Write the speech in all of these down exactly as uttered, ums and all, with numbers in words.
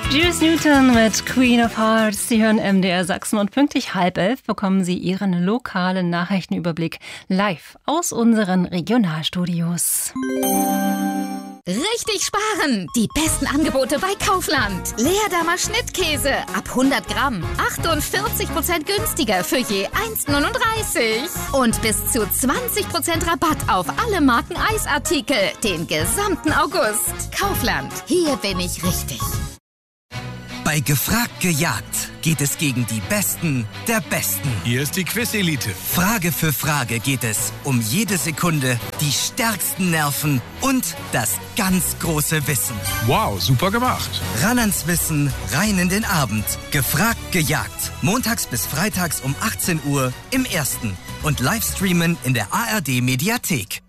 Juice Newton mit Queen of Hearts. Sie hören M D R Sachsen und pünktlich halb elf bekommen Sie Ihren lokalen Nachrichtenüberblick live aus unseren Regionalstudios. Richtig sparen! Die besten Angebote bei Kaufland. Leerdammer Schnittkäse ab hundert Gramm. achtundvierzig Prozent günstiger für je eins Komma neununddreißig. Und bis zu zwanzig Prozent Rabatt auf alle Marken Eisartikel. Den gesamten August. Kaufland. Hier bin ich richtig. Bei Gefragt gejagt geht es gegen die Besten der Besten. Hier ist die Quiz-Elite. Frage für Frage geht es um jede Sekunde, die stärksten Nerven und das ganz große Wissen. Wow, super gemacht. Ran ans Wissen, rein in den Abend. Gefragt gejagt. Montags bis freitags um achtzehn Uhr im Ersten. Und Livestreamen in der A R D-Mediathek.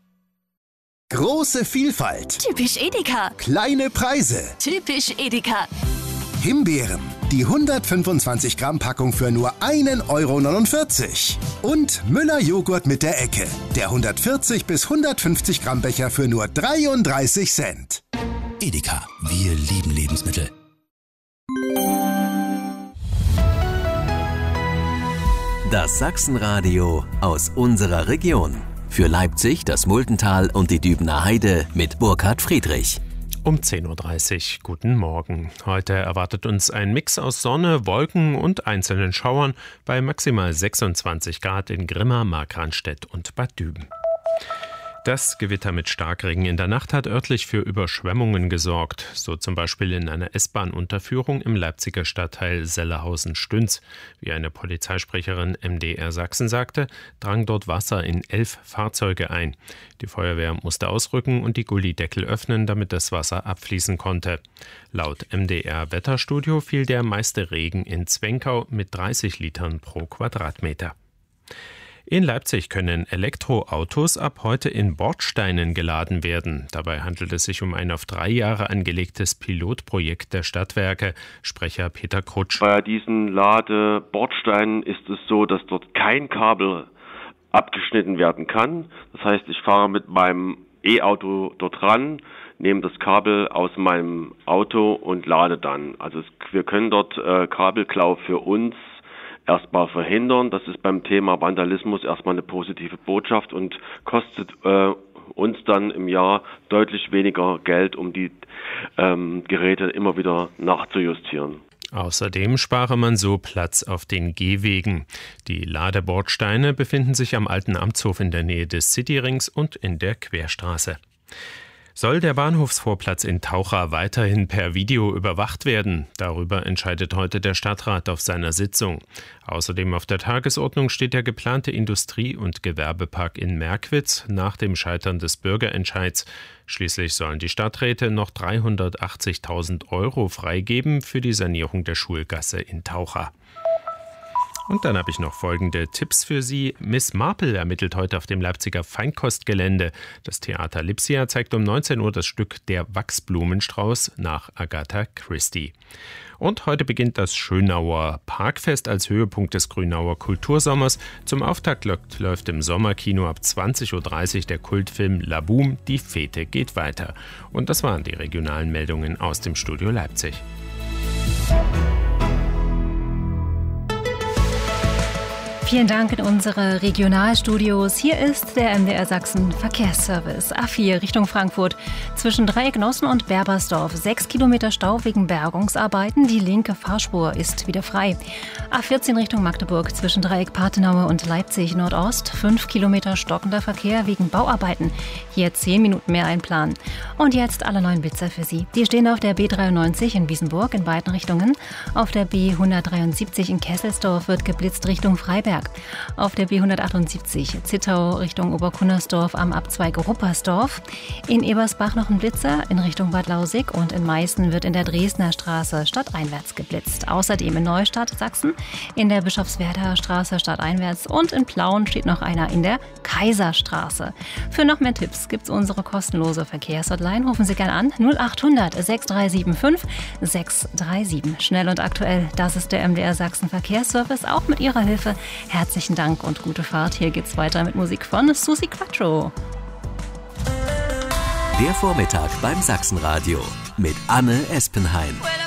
Große Vielfalt. Typisch Edeka. Kleine Preise. Typisch Edeka. Himbeeren. Die hundertfünfundzwanzig Gramm Packung für nur ein Euro neunundvierzig. Und Müller Joghurt mit der Ecke. Der hundertvierzig bis hundertfünfzig Gramm Becher für nur dreiunddreißig Cent. Edeka. Wir lieben Lebensmittel. Das Sachsenradio aus unserer Region. Für Leipzig, das Multental und die Dübener Heide mit Burkhard Friedrich. Um zehn Uhr dreißig, guten Morgen. Heute erwartet uns ein Mix aus Sonne, Wolken und einzelnen Schauern bei maximal sechsundzwanzig Grad in Grimma, Markranstädt und Bad Düben. Das Gewitter mit Starkregen in der Nacht hat örtlich für Überschwemmungen gesorgt, so zum Beispiel in einer S-Bahn-Unterführung im Leipziger Stadtteil Sellerhausen-Stünz. Wie eine Polizeisprecherin M D R Sachsen sagte, drang dort Wasser in elf Fahrzeuge ein. Die Feuerwehr musste ausrücken und die Gullideckel öffnen, damit das Wasser abfließen konnte. Laut M D R Wetterstudio fiel der meiste Regen in Zwenkau mit dreißig Litern pro Quadratmeter. In Leipzig können Elektroautos ab heute in Bordsteinen geladen werden. Dabei handelt es sich um ein auf drei Jahre angelegtes Pilotprojekt der Stadtwerke. Sprecher Peter Krutsch. Bei diesen Ladebordsteinen ist es so, dass dort kein Kabel abgeschnitten werden kann. Das heißt, ich fahre mit meinem E-Auto dort ran, nehme das Kabel aus meinem Auto und lade dann. Also es, wir können dort äh, Kabelklau für uns erstmal verhindern. Das ist beim Thema Vandalismus erstmal eine positive Botschaft und kostet äh, uns dann im Jahr deutlich weniger Geld, um die ähm, Geräte immer wieder nachzujustieren. Außerdem spare man so Platz auf den Gehwegen. Die Ladebordsteine befinden sich am Alten Amtshof in der Nähe des Cityrings und in der Querstraße. Soll der Bahnhofsvorplatz in Taucha weiterhin per Video überwacht werden? Darüber entscheidet heute der Stadtrat auf seiner Sitzung. Außerdem auf der Tagesordnung steht der geplante Industrie- und Gewerbepark in Merkwitz nach dem Scheitern des Bürgerentscheids. Schließlich sollen die Stadträte noch dreihundertachtzigtausend Euro freigeben für die Sanierung der Schulgasse in Taucha. Und dann habe ich noch folgende Tipps für Sie. Miss Marple ermittelt heute auf dem Leipziger Feinkostgelände. Das Theater Lipsia zeigt um neunzehn Uhr das Stück Der Wachsblumenstrauß nach Agatha Christie. Und heute beginnt das Schönauer Parkfest als Höhepunkt des Grünauer Kultursommers. Zum Auftakt läuft im Sommerkino ab zwanzig Uhr dreißig der Kultfilm La Boom, die Fete geht weiter. Und das waren die regionalen Meldungen aus dem Studio Leipzig. Vielen Dank in unsere Regionalstudios. Hier ist der M D R Sachsen Verkehrsservice. A vier Richtung Frankfurt zwischen Dreiecknossen und Berbersdorf. Sechs Kilometer Stau wegen Bergungsarbeiten. Die linke Fahrspur ist wieder frei. A vierzehn Richtung Magdeburg zwischen Dreieck Pathenaue und Leipzig Nordost. Fünf Kilometer stockender Verkehr wegen Bauarbeiten. Hier zehn Minuten mehr einplanen. Und jetzt alle neuen Blitzer für Sie. Die stehen auf der B dreiundneunzig in Wiesenburg in beiden Richtungen. Auf der B hundertdreiundsiebzig in Kesselsdorf wird geblitzt Richtung Freiberg. Auf der B hundertachtundsiebzig Zittau Richtung Oberkunnersdorf am Abzweig Ruppersdorf. In Ebersbach noch ein Blitzer in Richtung Bad Lausig und in Meißen wird in der Dresdner Straße stadteinwärts geblitzt. Außerdem in Neustadt, Sachsen, in der Bischofswerder Straße stadteinwärts und in Plauen steht noch einer in der Kaiserstraße. Für noch mehr Tipps gibt es unsere kostenlose Verkehrshotline. Rufen Sie gerne an null achthundert sechs drei sieben fünf sechs drei sieben. Schnell und aktuell, das ist der M D R Sachsen Verkehrsservice, auch mit Ihrer Hilfe. Herzlichen Dank und gute Fahrt. Hier geht's weiter mit Musik von Susi Quattro. Der Vormittag beim Sachsenradio mit Anne Espenheim.